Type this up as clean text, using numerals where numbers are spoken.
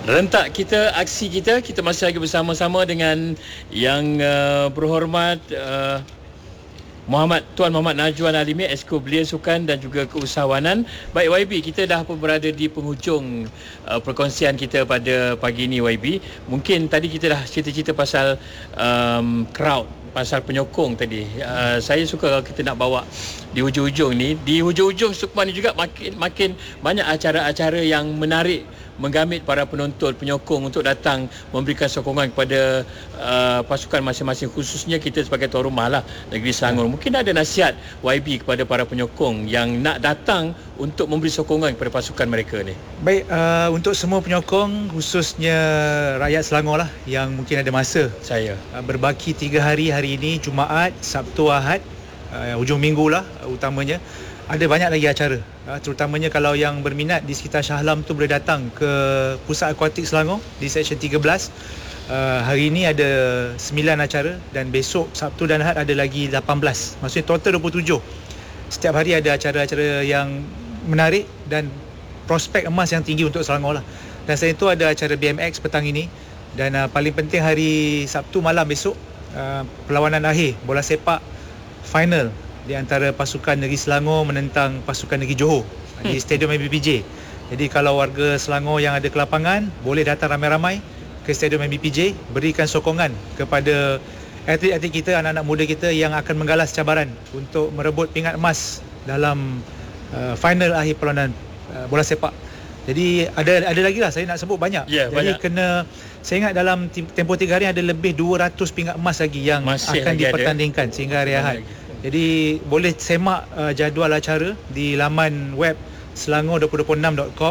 Rentak kita, aksi kita masih lagi bersama-sama dengan yang berhormat Tuan Muhammad Najwan Alimi, Esko Belia Sukan dan juga Keusahawanan. Baik YB, kita dah berada di penghujung perkongsian kita pada pagi ini YB. Mungkin tadi kita dah cerita-cerita pasal crowd, pasal penyokong tadi. Saya suka kalau kita nak bawa di hujung-hujung ni. Di hujung-hujung Sukma ni juga makin banyak acara-acara yang menarik, menggamit para penonton, penyokong untuk datang memberikan sokongan kepada pasukan masing-masing, khususnya kita sebagai tuan rumah lah, Negeri Selangor. Mungkin ada nasihat YB kepada para penyokong yang nak datang untuk memberi sokongan kepada pasukan mereka ni. Baik, untuk semua penyokong, khususnya rakyat Selangor lah yang mungkin ada masa, Saya berbaki 3 hari, hari ini Jumaat, Sabtu, Ahad, hujung minggu lah utamanya. Ada banyak lagi acara, terutamanya kalau yang berminat di sekitar Shah Alam tu boleh datang ke Pusat Akuatik Selangor di Seksyen 13. Hari ini ada 9 acara dan besok Sabtu dan Ahad ada lagi 18. Maksudnya total 27. Setiap hari ada acara-acara yang menarik dan prospek emas yang tinggi untuk Selangor lah. Dan selain itu ada acara BMX petang ini. Dan paling penting hari Sabtu malam besok, perlawanan akhir bola sepak final di antara pasukan Negeri Selangor menentang pasukan Negeri Johor di Stadium MBPJ. Jadi kalau warga Selangor yang ada ke lapangan, boleh datang ramai-ramai ke Stadium MBPJ, berikan sokongan kepada atlet-atlet kita, anak-anak muda kita yang akan menggalas cabaran untuk merebut pingat emas dalam final akhir perlawanan bola sepak. Jadi ada lagi lah, saya nak sebut banyak. Jadi banyak. Saya ingat dalam tempoh 3 hari ada lebih 200 pingat emas lagi yang masih akan dipertandingkan sehingga hari Ahad. Jadi boleh semak jadual acara di laman web selangor2026.com.